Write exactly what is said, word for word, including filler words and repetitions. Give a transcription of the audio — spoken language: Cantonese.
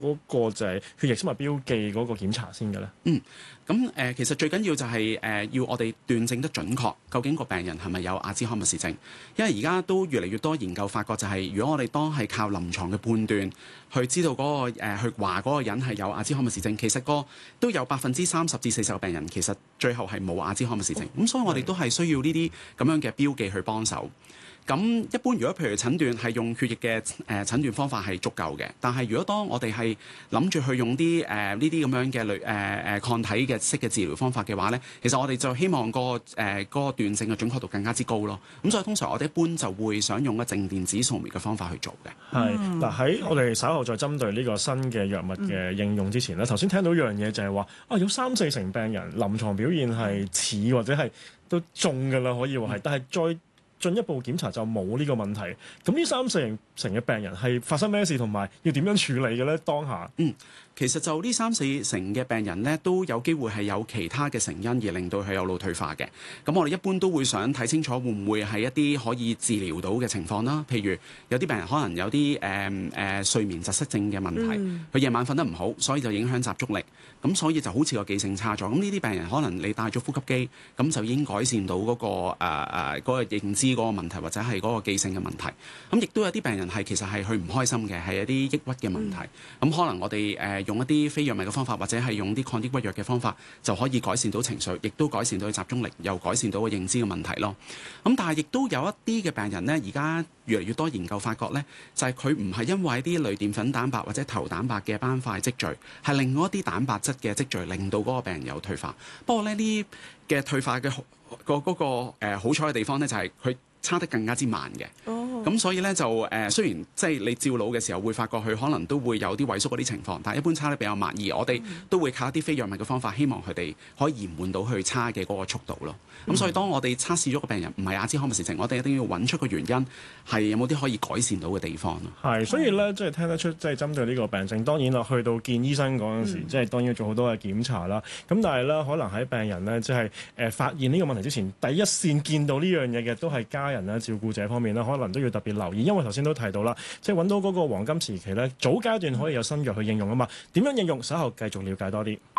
嗰個就係血液生物標記嗰個檢查先嘅咧？ 嗯，咁誒、呃，其實最緊要就係、是、誒、呃，要我哋斷症得準確，究竟個病人係咪有阿茲海默氏症？因為而家都越嚟越多研究發覺、就是，就係如果我哋當係靠臨床嘅判斷去知道嗰、那個、呃、去話嗰個人係有阿茲海默氏症，其實個都有百分之三十至四十嘅病人其實最後係冇阿茲海默氏症。咁、哦、所以我哋都係需要呢啲咁樣嘅標記去幫手。咁一般如果譬如診斷係用血液嘅誒、呃、診斷方法係足夠嘅，但係如果當我哋係諗住去用啲誒呢啲咁樣嘅類誒誒抗體嘅式嘅治療方法嘅話咧，其實我哋就希望、個誒嗰、呃嗰個斷症嘅準確度更加之高咯。咁所以通常我哋一般就會想用一靜電子掃描嘅方法去做嘅。 係嗱，喺我哋稍後再針對呢個新嘅藥物嘅應用之前咧，頭先、嗯、聽到一樣嘢就係話啊，有三四成病人臨床表現係似或者係都中㗎啦，可以話係，嗯、但係再進一步檢查就冇呢個問題。咁呢三四成嘅病人係發生咩事，同埋要點樣處理嘅咧？當下嗯。其實就呢三四成嘅病人咧，都有機會係有其他嘅成因而令到佢有腦退化嘅。咁我哋一般都會想睇清楚會唔會係一啲可以治療到嘅情況啦。譬如有啲病人可能有啲誒誒睡眠窒息症嘅問題，佢夜、嗯、晚瞓得唔好，所以就影響集中力。咁所以就好似個記性差咗。咁呢啲病人可能你戴咗呼吸機，咁就已經改善到嗰、嗰個誒誒嗰個認知嗰個問題，或者係嗰個記性嘅問題。咁亦都有啲病人係其實係佢唔開心嘅，係一啲抑鬱嘅問題。咁、嗯、可能我哋誒。呃用一啲非藥物嘅方法，或者係用啲抗抑鬱藥嘅方法，就可以改善到情緒，亦都改善到佢集中力，又改善到個認知嘅問題咯。咁但係亦都有一啲嘅病人呢，而家越嚟越多研究發覺呢，就係佢唔係因為啲類澱粉蛋白或者頭蛋白嘅斑塊積聚，係另外一啲蛋白質嘅積聚，令到嗰個病人有退化。不過呢，呢嘅退化嘅個嗰個誒好彩嘅地方呢，就係佢差得更加之慢嘅。咁、oh. 所以咧就誒、呃，雖然即係你照腦嘅時候會發覺佢可能都會有啲萎縮嗰啲情況，但係一般差得比較慢。而我哋都會靠一啲非藥物嘅方法，希望佢哋可以延緩到佢差嘅嗰個速度咯。咁、mm. 所以當我哋測試咗個病人唔係阿茲海默氏症，我哋一定要揾出個原因係有冇啲可以改善到嘅地方咯。 係，所以咧即係聽得出，即係針對呢個病症，當然啦，去到見醫生嗰陣時，mm. 即係當然要做好多嘅檢查啦。咁但係咧，可能喺病人咧即係誒發現呢個問題之前，第一線見到呢樣嘢嘅都係家人啦、照顧者方面啦，可能都要特別留意，因為頭先都提到啦，即係揾到嗰個黃金時期咧，早階段可以有新藥去應用啊嘛。點樣應用？稍後繼續了解多啲。